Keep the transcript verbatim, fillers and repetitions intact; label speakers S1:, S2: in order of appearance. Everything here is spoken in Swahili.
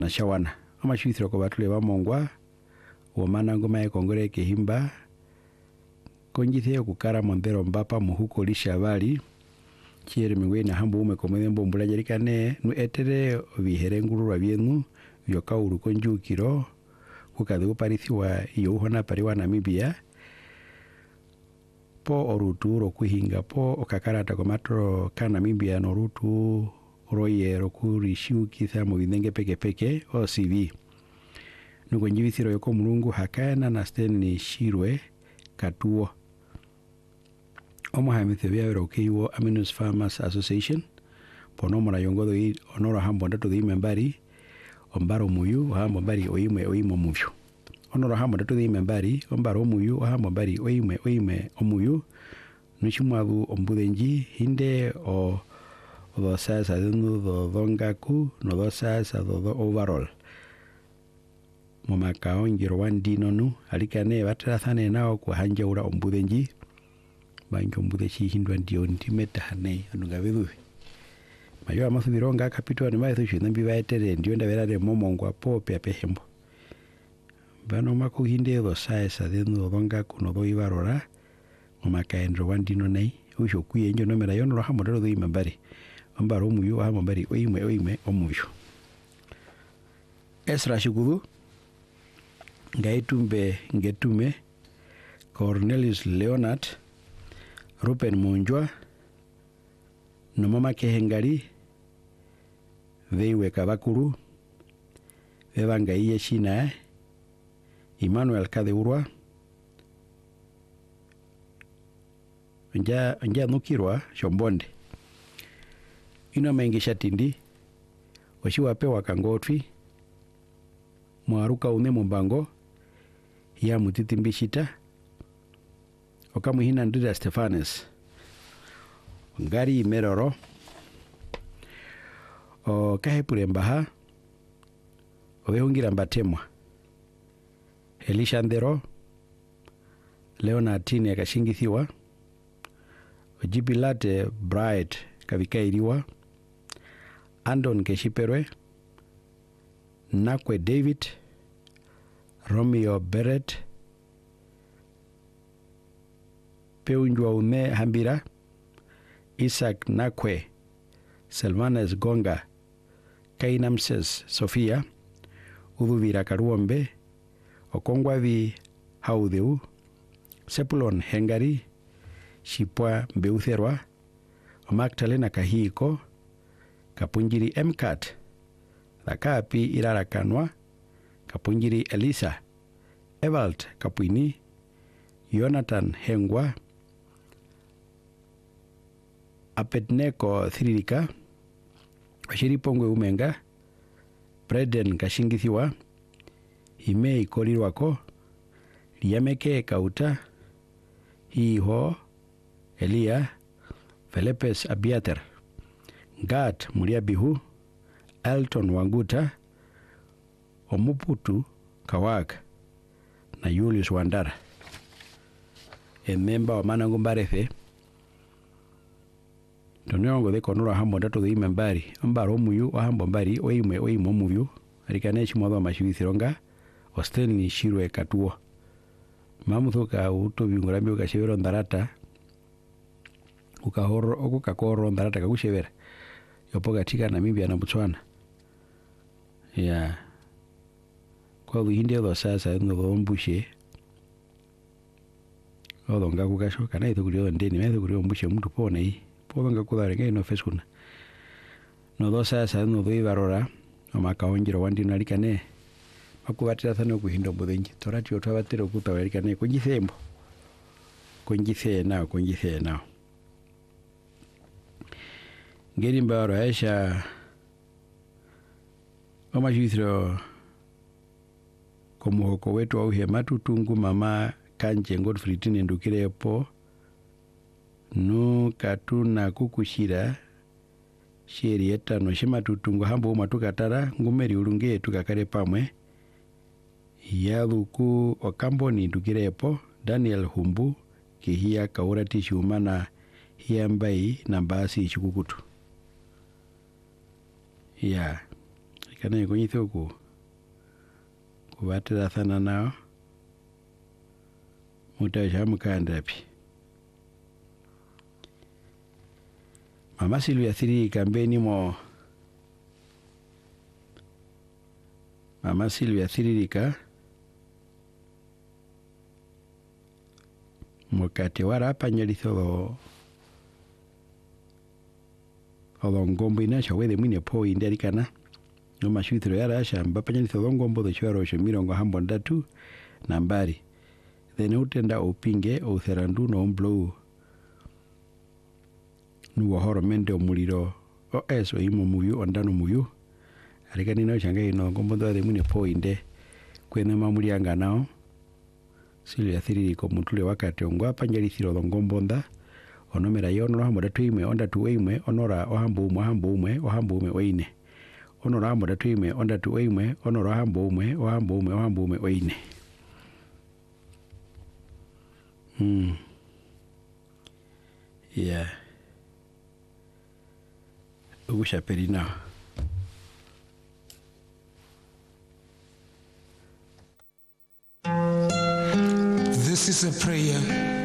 S1: na shawana amashwithiro ko batule bamongwa womana ngoma ekongore kehimba konjitheo kukara mondero mbapa muhuko lisha bali chiere mingwena hambu ume komwembo mbulajerikane nu etere biherengurwa byenu byokauru konjukiro kukadhe uparithiwa iyo uhona pariwa Namibia po orutu rokuhinga po okakarata komatro ka Namibia no rutu royero kurishu kitha mu binenge peke peke o C V nuko njibithiro yoko mulungu hakana na steni shirwe katuo omuhamithe byaro kiwo Aminus Farmers Association pono mora yongodo i onora hambo ndatu the membari ombaro muyu hambo mbari oimwe oimo muvyo onora hambo ndatu the membari ombaro muyu hambo mbari oimwe oime omuyu nuchimwabu ombudhenji hinde o do sasa denu do dongaku no do sasa do do overall mumakao ngiro wandino nu alikane batarathane nao kuhanja ura ombudhenji banjo mbude chi hindwa ndio ntimeta hane anungabedu mayo amafubironga kapito ni maitho shi nambi baetere ndio ndaberare momongwa pope apehembo bano makuhinde do sasa denu donga kuno do ibarora mumakaendro wandino nei usho kuyenjo no mera yono hamodero do imambari ambaro muyo hamambari oimwe oimwe omuyo Esra Shikudu ngaitumbe ngetume Cornelius Leonard Rupen Munjwa nomama kehengari veiwe kabakuru vevanga iye shina Emmanuel Kadeurwa nja nja nukirwa shombonde ino mengisha tindi washiwa pewa kangotwi mwaruka une mumbango ya mutitimbishita okamuhina ndira Stefanes ngari meroro o kahepure mbaha obehungira mbatemwa Elisha Ndero Leonard Tini akashingithiwa Ojibilate Bright kabikairiwa Andon Keshiperwe Nakwe David Romeo Beret Peunjwa ume hambira Isaac Nakwe Selmanes Gonga Kainamses Sofia Udhuvira Karuombe Okongwavi Haudeu Sepulon Hengari Shipwa Mbeutherwa Magdalena Kahiko Kapunjiri Mcat Lakapi Irarakanwa Kapunjiri Elisa Evald Kapuini Jonathan Hengwa Apetneko Thiririka Shiripongwe Umenga Breden Kashingithiwa Himei Korirwako Liameke Kauta Hiho Elia Felepes Abiater Gat Muriabihu Elton Wanguta Omuputu Kawak na Julius Wandara e memba wa Manangu Mbarefe Toniongo de konura hambo ndatu the membari ambaro muyu wa hambo mbari oimwe oimo muyu alikanechi mwadho wa mashibithironga Osteni Shirwe Katuo mamuthoka uto biungurambi ukashebero ndarata ukahoro okukakoro ndarata kakushebera yopo katika Namibia na Botswana ya kwa wihinde do sasa ndo mbushe odonga kukasho kana ito kulio ndeni metho kulio mbushe mtu pona hii podonga kudare ngai no fesuna no do sasa no do ibarora omakaonjiro wandi nalikane akubatira thano kuhindo bodhenji torati otwabatira kutawalikane kunjithembo kunjithe na kunjithe na ngeri mbaro aisha omajithro komuhoko wetu au hematu tungu mama kanje Godfrey Tini ndukirepo nu katuna kukushira sheri etano shimatu tungu hambo matukatara ngumeri ulunge tukakare pamwe yaluku okamboni ndukirepo Daniel Humbu kihia kaurati shumana hiambai na basi chikukutu ya alikana kunyithe ku kubatira sana nao mutasha mukandapi mama Silvia thiri kambeni mo mama Silvia thiririka mukate wara panyalitho o ngombo inacho wethe mwine po inderikana no mashwithiro yara shamba panyalitho ngombo the chwaro sho mirongo hambo ndatu nambari then utenda opinge o therandu no blow nuwo horo mende omuliro o eso imo muyu ondano muyu alikani no changa ino ngombo the mwine po inde kwene mamuli anga nao Silvia thiri ko mutule wakati ongwa panyalithiro ngombo nda onomera yono hambo datu imwe onda tu imwe onora ohambo umwe hambo umwe ohambo umwe oine onora hambo datu imwe onda tu imwe onora hambo umwe ohambo umwe ohambo umwe oine hmm yeah ugusha perina.
S2: This is a prayer